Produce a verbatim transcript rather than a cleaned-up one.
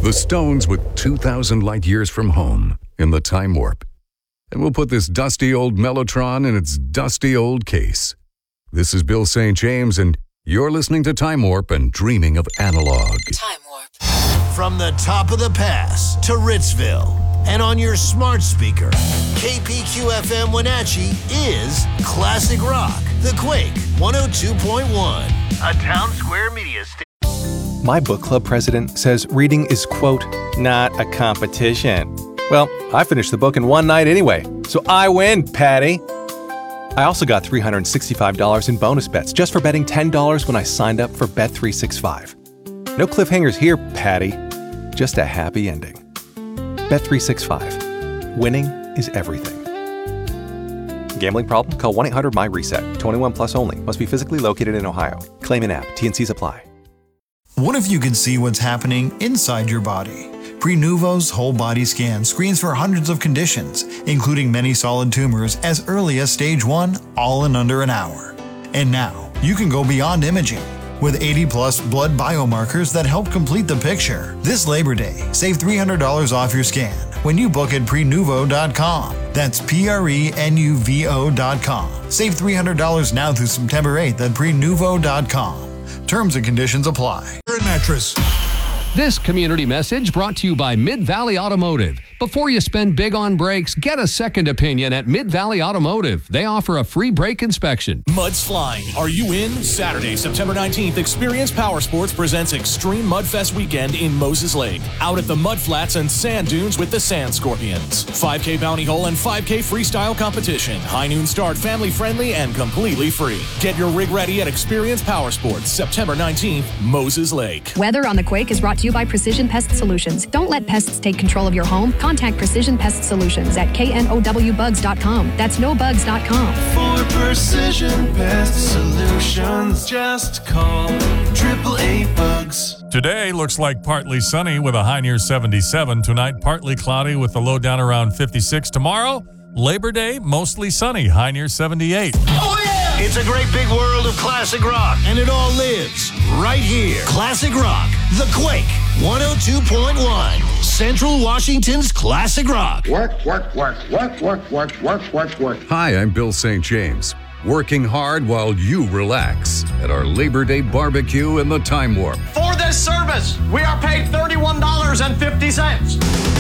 The Stones with two thousand light years from home in the time warp. And we'll put this dusty old Mellotron in its dusty old case. This is Bill Saint James, and you're listening to Time Warp and dreaming of analog. Time Warp. From the top of the pass to Ritzville and on your smart speaker, K P Q F M Wenatchee is Classic Rock, The Quake one oh two point one, a Town Square media station. My book club president says reading is, quote, not a competition. Well, I finished the book in one night anyway, so I win, Patty. I also got three hundred sixty-five dollars in bonus bets just for betting ten dollars when I signed up for Bet three sixty-five. No cliffhangers here, Patty. Just a happy ending. Bet three sixty-five. Winning is everything. Gambling problem? Call one eight hundred M Y reset. twenty-one plus only. Must be physically located in Ohio. Claim in app. T N Cs apply. What if you could see what's happening inside your body? Prenuvo's whole body scan screens for hundreds of conditions, including many solid tumors as early as stage one, all in under an hour. And now, you can go beyond imaging. With eighty plus blood biomarkers that help complete the picture. This Labor Day, save three hundred dollars off your scan when you book at prenuvo dot com. That's P R E N U V O dot com. Save three hundred dollars now through September eighth at prenuvo dot com. Terms and conditions apply. Mattress. This community message brought to you by Mid-Valley Automotive. Before you spend big on brakes, get a second opinion at Mid-Valley Automotive. They offer a free brake inspection. Mud's Flying. Are you in? Saturday, September nineteenth, Experience Power Sports presents Extreme Mudfest Weekend in Moses Lake. Out at the Mud Flats and Sand Dunes with the Sand Scorpions. five K bounty hole and five K freestyle competition. High noon start, family friendly and completely free. Get your rig ready at Experience Power Sports, September nineteenth, Moses Lake. Weather on the Quake is brought to you by Precision Pest Solutions. Don't let pests take control of your home. Contact Precision Pest Solutions at K N O W bugs dot com. That's no bugs dot com. For Precision Pest Solutions, just call triple A bugs. Today looks like partly sunny with a high near seventy-seven. Tonight, partly cloudy with the low down around fifty-six. Tomorrow, Labor Day, mostly sunny, high near seventy-eight. Oh, yeah! It's a great big world of classic rock, and it all lives right here. Classic Rock, The Quake, one oh two point one, Central Washington's Classic Rock. Work, work, work, work, work, work, work, work, work. Hi, I'm Bill Saint James. Working hard while you relax at our Labor Day barbecue in the Time Warp. For this service, we are paid thirty-one dollars and fifty cents.